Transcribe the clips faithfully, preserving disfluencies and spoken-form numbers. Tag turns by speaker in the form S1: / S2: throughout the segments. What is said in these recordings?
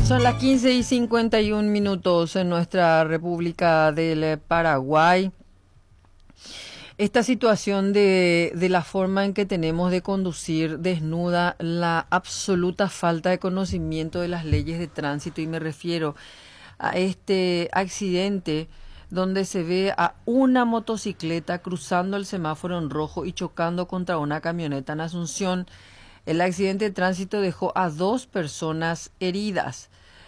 S1: Son las quince y cincuenta y un minutos en nuestra República del Paraguay. Esta situación de, de la forma en que tenemos de conducir desnuda la absoluta falta de conocimiento de las leyes de tránsito, y me refiero a este accidente donde se ve a una motocicleta cruzando el semáforo en rojo y chocando contra una camioneta en Asunción. El accidente de tránsito dejó a dos personas heridas.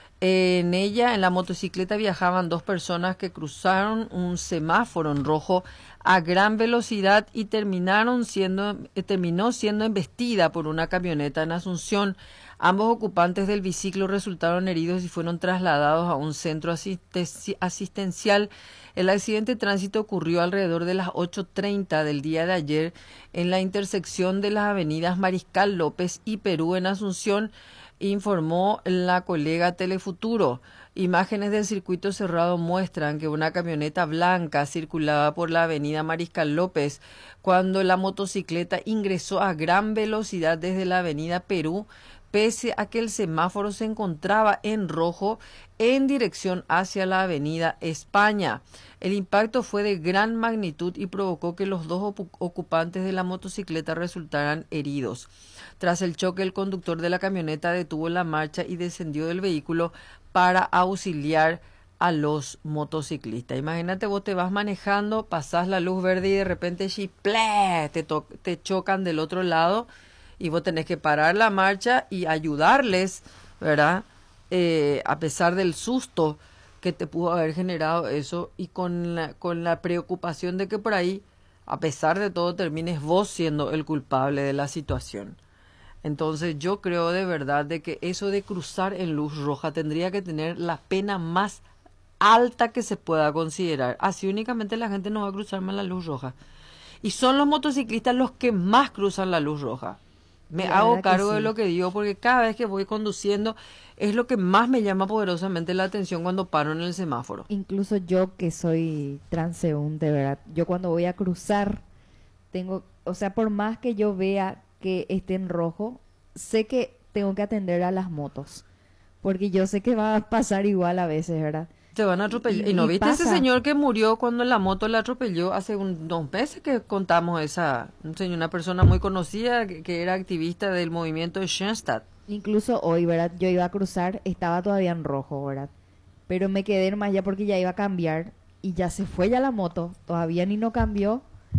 S1: En ella, en la motocicleta, viajaban dos personas que cruzaron un semáforo en rojo a gran velocidad y terminaron siendo, eh, terminó siendo embestida por una camioneta en Asunción. Ambos ocupantes del biciclo resultaron heridos y fueron trasladados a un centro asisten- asistencial. El accidente de tránsito ocurrió alrededor de las ocho treinta del día de ayer en la intersección de las avenidas Mariscal López y Perú en Asunción, informó la colega Telefuturo. Imágenes del circuito cerrado muestran que una camioneta blanca circulaba por la avenida Mariscal López cuando la motocicleta ingresó a gran velocidad desde la avenida Perú, pese a que el semáforo se encontraba en rojo en dirección hacia la avenida España. El impacto fue de gran magnitud y provocó que los dos ocupantes de la motocicleta resultaran heridos. Tras el choque, el conductor de la camioneta detuvo la marcha y descendió del vehículo para auxiliar a los motociclistas. Imagínate, vos te vas manejando, pasás la luz verde y de repente ¡chiplé! Te, to- te chocan del otro lado y vos tenés que parar la marcha y ayudarles, ¿verdad? Eh, a pesar del susto que te pudo haber generado eso, y con la, con la preocupación de que por ahí, a pesar de todo, termines vos siendo el culpable de la situación. Entonces yo creo de verdad de que eso de cruzar en luz roja tendría que tener la pena más alta que se pueda considerar. Así únicamente la gente no va a cruzar más la luz roja. Y son los motociclistas los que más cruzan la luz roja. Me
S2: La
S1: hago
S2: verdad que
S1: cargo de
S2: sí.
S1: lo que digo porque cada vez que voy conduciendo es lo que más me llama poderosamente la atención cuando paro en el semáforo.
S2: Incluso yo que soy transeúnte, ¿verdad? Yo cuando voy a cruzar, tengo, o sea, por más que yo vea que esté en rojo, sé que tengo que atender a las motos, porque yo sé que va a pasar igual a veces, ¿verdad?
S1: Te van a
S2: Y,
S1: atropellar. ¿Y
S2: y,
S1: no
S2: y
S1: viste ese
S2: pasa,
S1: señor que murió cuando la moto le atropelló hace un- dos meses que contamos esa, un señor, una persona muy conocida que, que era activista del movimiento de Schoenstatt?
S2: incluso hoy, ¿verdad? Yo iba a cruzar, estaba todavía en rojo, ¿verdad? Pero me quedé nomás ya porque ya iba a cambiar y ya se fue ya la moto, todavía ni no cambió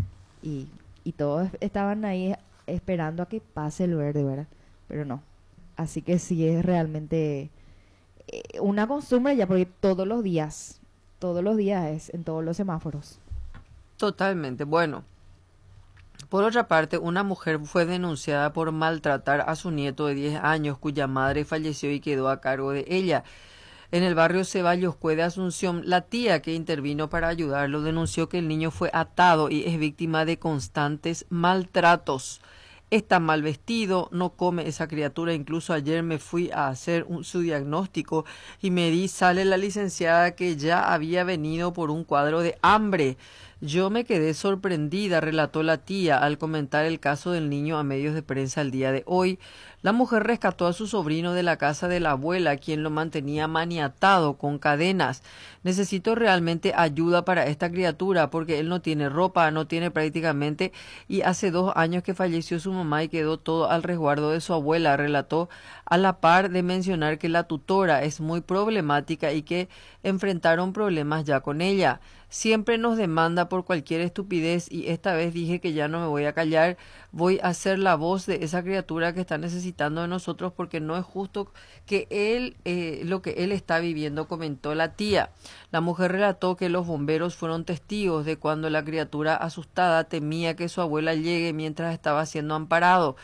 S2: y, y todos estaban ahí esperando a que pase el verde, ¿verdad? Pero no. Así que sí es realmente eh, una costumbre ya, porque todos los días, todos los días es en todos los semáforos.
S1: Totalmente. Bueno, por otra parte, una mujer fue denunciada por maltratar a su nieto de diez años, cuya madre falleció y quedó a cargo de ella. En el barrio Ceballos Cue de Asunción, la tía que intervino para ayudarlo denunció que el niño fue atado y es víctima de constantes maltratos. Está mal vestido, no come esa criatura. Incluso ayer me fui a hacer un, su diagnóstico y me di, sale la licenciada que ya había venido por un cuadro de hambre. Yo me quedé sorprendida, relató la tía al comentar el caso del niño a medios de prensa el día de hoy. La mujer rescató a su sobrino de la casa de la abuela, quien lo mantenía maniatado con cadenas. Necesito realmente ayuda para esta criatura porque él no tiene ropa, no tiene prácticamente, y hace dos años que falleció su mamá y quedó todo al resguardo de su abuela, relató, a la par de mencionar que la tutora es muy problemática y que enfrentaron problemas ya con ella. Siempre nos demanda por cualquier estupidez y esta vez dije que ya no me voy a callar, voy a ser la voz de esa criatura que está necesitando de nosotros porque no es justo que él, eh, lo que él está viviendo, comentó la tía. La mujer relató que los bomberos fueron testigos de cuando la criatura asustada temía que su abuela llegue mientras estaba siendo amparado.